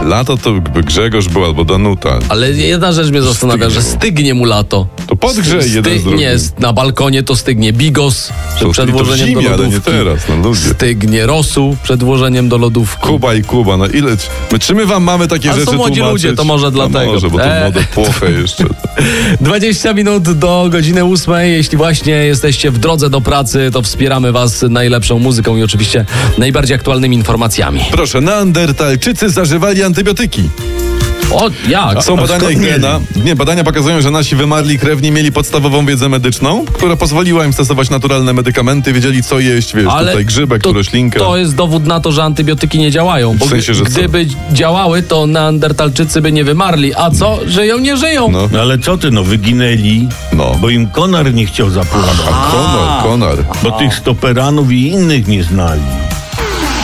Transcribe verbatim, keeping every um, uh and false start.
Lato to Grzegorz był albo Danuta. Ale jedna rzecz mnie zastanawia, Stygnie że mu. stygnie mu lato. To podgrzej Sty- jeden z drugim. Nie, na balkonie to stygnie bigos To- przed to w włożeniem zimie, do ale lodówki. nie teraz, no ludzie. Stygnie rosół przed włożeniem do lodówki. Kuba i Kuba, no ile... My, czy my wam mamy takie A są rzeczy młodzi tłumaczyć? ludzie, to może dlatego. No może, bo to E. młode płochę jeszcze. dwadzieścia minut do godziny ósmej. Jeśli właśnie jesteście w drodze do pracy, to wspieramy was najlepszą muzyką i oczywiście najbardziej aktualnymi informacjami. Proszę, neandertalczycy zażywali antybiotyki. O, jak? Są A badania skąd ich mieli? gena. Nie, badania pokazują, że nasi wymarli krewni mieli podstawową wiedzę medyczną, która pozwoliła im stosować naturalne medykamenty, wiedzieli co jeść, wiesz, Ale tutaj grzybek, to, tu roślinkę. to jest dowód na to, że antybiotyki nie działają. Bo W sensie, że co? gdyby działały, to neandertalczycy by nie wymarli. A co? Żyją, nie żyją. No, No ale co ty, no wyginęli, No. bo im konar nie chciał zapłynąć, a konar, konar. bo tych stoperanów i innych nie znali.